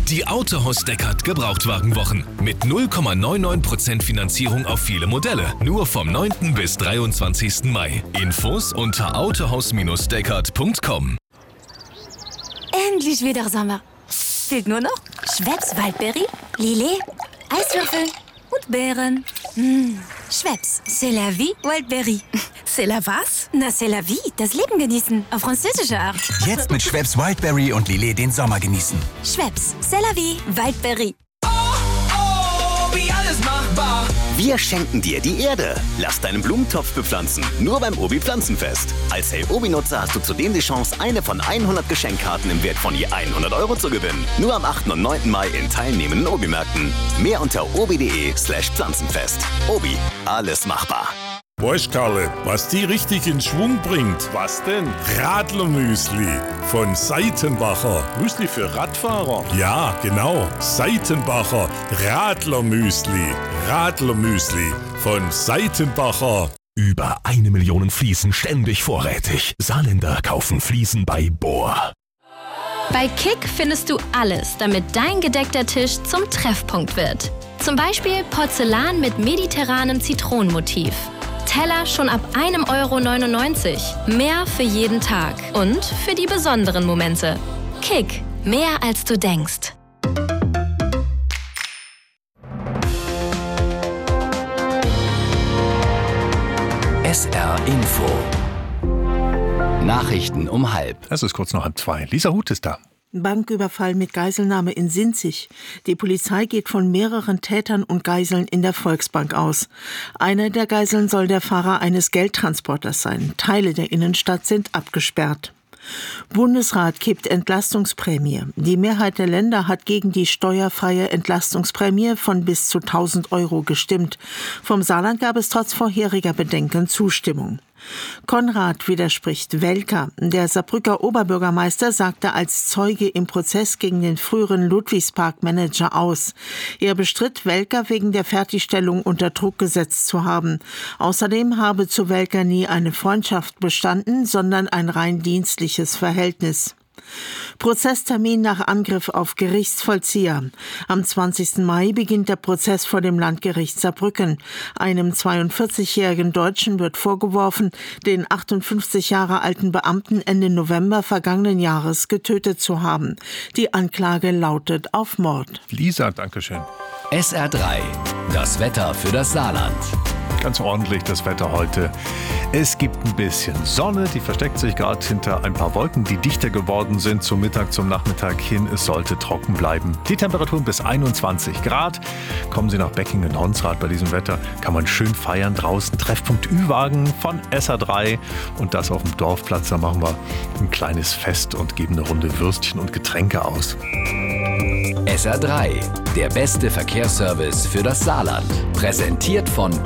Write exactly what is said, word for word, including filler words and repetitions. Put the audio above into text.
Die Autohaus Deckert Gebrauchtwagenwochen mit null Komma neunundneunzig Prozent Finanzierung auf viele Modelle. Nur vom neunten bis dreiundzwanzigsten Mai. Infos unter autohaus Deckert punkt com. Endlich wieder Sommer. Fehlt nur noch Schweppes Waldberry, Lillet, Eiswürfel und Beeren. Mmh. Schweppes, c'est la vie, Wildberry. C'est la was? Na, c'est la vie, das Leben genießen, auf französische Art. Jetzt mit Schweppes Wildberry und Lillet den Sommer genießen. Schweppes, c'est la vie, Wildberry. Oh, oh, wie alles machbar. Wir schenken dir die Erde. Lass deinen Blumentopf bepflanzen. Nur beim Obi Pflanzenfest. Als Hey Obi-Nutzer hast du zudem die Chance, eine von hundert Geschenkkarten im Wert von je hundert Euro zu gewinnen. Nur am achten und neunten Mai in teilnehmenden Obi-Märkten. Mehr unter obi.de slash Pflanzenfest. Obi, alles machbar. Weißt, Karle, was die richtig in Schwung bringt? Was denn? Radlermüsli von Seitenbacher. Müsli für Radfahrer? Ja, genau. Seitenbacher Radlermüsli. Radlermüsli von Seitenbacher. Über eine Million Fliesen ständig vorrätig. Saarländer kaufen Fliesen bei Bohr. Bei Kick findest du alles, damit dein gedeckter Tisch zum Treffpunkt wird. Zum Beispiel Porzellan mit mediterranem Zitronenmotiv. Teller schon ab einem Euro neunundneunzig. Mehr für jeden Tag und für die besonderen Momente. Kick, mehr als du denkst. S R Info. Nachrichten um halb. Es ist kurz nach halb zwei. Lisa Huth ist da. Banküberfall mit Geiselnahme in Sinzig. Die Polizei geht von mehreren Tätern und Geiseln in der Volksbank aus. Einer der Geiseln soll der Fahrer eines Geldtransporters sein. Teile der Innenstadt sind abgesperrt. Bundesrat kippt Entlastungsprämie. Die Mehrheit der Länder hat gegen die steuerfreie Entlastungsprämie von bis zu tausend Euro gestimmt. Vom Saarland gab es trotz vorheriger Bedenken Zustimmung. Konrad widerspricht Welker. Der Saarbrücker Oberbürgermeister sagte als Zeuge im Prozess gegen den früheren Ludwigspark-Manager aus. Er bestritt, Welker wegen der Fertigstellung unter Druck gesetzt zu haben. Außerdem habe zu Welker nie eine Freundschaft bestanden, sondern ein rein dienstliches Verhältnis. Prozesstermin nach Angriff auf Gerichtsvollzieher. Am zwanzigsten Mai beginnt der Prozess vor dem Landgericht Saarbrücken. Einem zweiundvierzigjährigen Deutschen wird vorgeworfen, den achtundfünfzig Jahre alten Beamten Ende November vergangenen Jahres getötet zu haben. Die Anklage lautet auf Mord. Lisa, dankeschön. S R drei. Das Wetter für das Saarland. Ganz ordentlich das Wetter heute. Es gibt ein bisschen Sonne, die versteckt sich gerade hinter ein paar Wolken, die dichter geworden sind zum Mittag, zum Nachmittag hin. Es sollte trocken bleiben. Die Temperaturen bis einundzwanzig Grad. Kommen Sie nach Beckingen-Honsrad. Bei diesem Wetter kann man schön feiern draußen. Treffpunkt Ü-Wagen von S R drei und das auf dem Dorfplatz. Da machen wir ein kleines Fest und geben eine Runde Würstchen und Getränke aus. S R drei, der beste Verkehrsservice für das Saarland. Präsentiert von